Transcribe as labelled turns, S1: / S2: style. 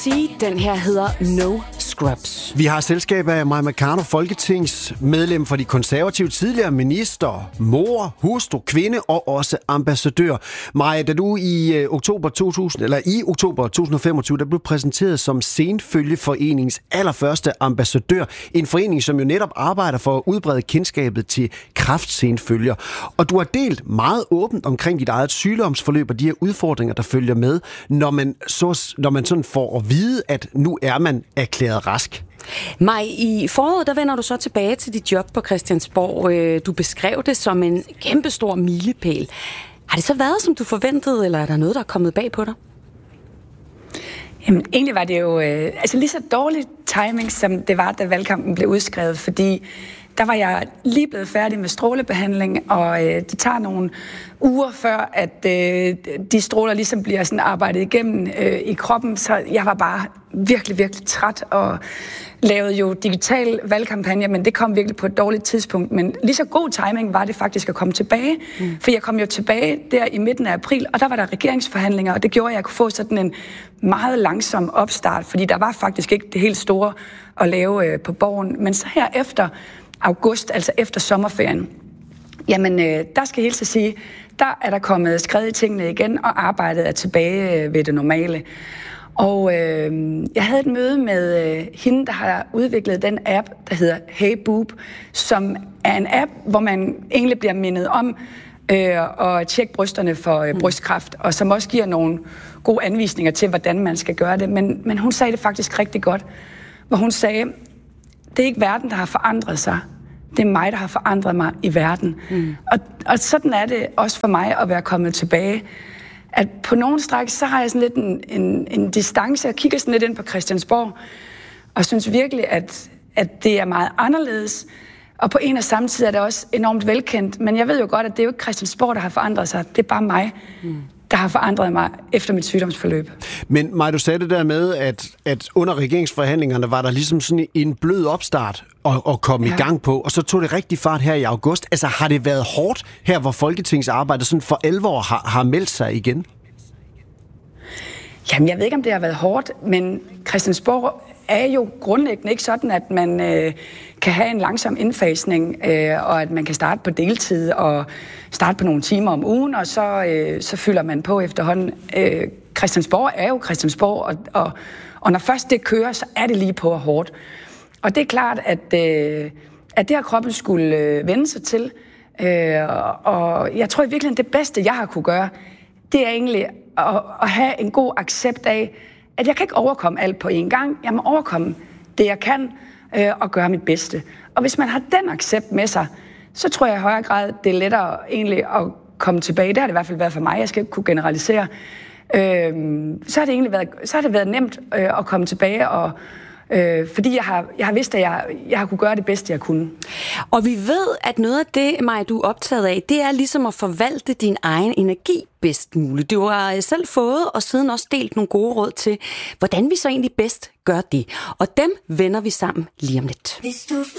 S1: Den her hedder No Scrubs.
S2: Vi har selskab af Mai Mercado, folketingsmedlem for de konservative, tidligere minister, mor, hustru, kvinde og også ambassadør. Mai, da du i oktober 2025, der blev præsenteret som Senfølgeforeningens allerførste ambassadør, en forening, som jo netop arbejder for at udbrede kendskabet til kræftsenfølger. Og du har delt meget åbent omkring dit eget sygdomsforløb og de her udfordringer, der følger med, når man sådan får at vide, at nu er man erklæret rask.
S1: Maj, i foråret, der vender du så tilbage til dit job på Christiansborg. Du beskrev det som en kæmpestor milepæl. Har det så været, som du forventede, eller er der noget, der er kommet bag på dig?
S3: Jamen, egentlig var det jo lige så dårlig timing, som det var, da valgkampen blev udskrevet, fordi der var jeg lige blevet færdig med strålebehandling, og det tager nogle uger før, at de stråler ligesom bliver sådan arbejdet igennem i kroppen, så jeg var bare virkelig, virkelig træt og lavede jo digital valgkampagne, men det kom virkelig på et dårligt tidspunkt. Men lige så god timing var det faktisk at komme tilbage, for jeg kom jo tilbage der i midten af april, og der var der regeringsforhandlinger, og det gjorde, at jeg kunne få sådan en meget langsom opstart, fordi der var faktisk ikke det helt store at lave på Borgen. Men så her efter august, altså efter sommerferien, jamen der skal jeg helt sige, der er der kommet skred i tingene igen, og arbejdet er tilbage ved det normale. Og jeg havde et møde med hende, der har udviklet den app, der hedder Hey Boob, som er en app, hvor man egentlig bliver mindet om at tjekke brysterne for brystkræft, og som også giver nogle gode anvisninger til, hvordan man skal gøre det. Men hun sagde det faktisk rigtig godt, hvor hun sagde, det er ikke verden, der har forandret sig. Det er mig, der har forandret mig i verden. Og sådan er det også for mig at være kommet tilbage. At på nogle stræk, så har jeg sådan lidt en distance. Jeg kigger sådan lidt ind på Christiansborg, og synes virkelig, at det er meget anderledes. Og på en og samme tid er det også enormt velkendt. Men jeg ved jo godt, at det er jo ikke Christiansborg, der har forandret sig. Det er bare mig, der har forandret mig efter mit sygdomsforløb.
S2: Men Maj, du sagde det der med, at under regeringsforhandlingerne var der ligesom sådan en blød opstart at komme i gang på, og så tog det rigtig fart her i august. Altså har det været hårdt her, hvor folketingsarbejdet sådan for alvor har meldt sig igen?
S3: Jamen, jeg ved ikke, om det har været hårdt, men Christiansborg er jo grundlæggende ikke sådan, at man kan have en langsom indfasning, og at man kan starte på deltid og starte på nogle timer om ugen, og så fylder man på efterhånden. Christiansborg er jo Christiansborg, og når først det kører, så er det lige på og hårdt. Og det er klart, at det har kroppen skulle vende sig til, og jeg tror i virkeligheden, det bedste, jeg har kunne gøre, det er egentlig at have en god accept af, at jeg kan ikke overkomme alt på én gang. Jeg må overkomme det, jeg kan, og gøre mit bedste. Og hvis man har den accept med sig, så tror jeg i højere grad, det er lettere egentlig at komme tilbage. Det har det i hvert fald været for mig. Jeg skal ikke kunne generalisere. Så har det været nemt at komme tilbage, og fordi jeg har vidst, at jeg har kunne gøre det bedste, jeg kunne.
S1: Og vi ved, at noget af det, Maj, du er optaget af, det er ligesom at forvalte din egen energi bedst muligt. Du har selv fået og siden også delt nogle gode råd til, hvordan vi så egentlig bedst gør det. Og dem vender vi sammen lige om lidt.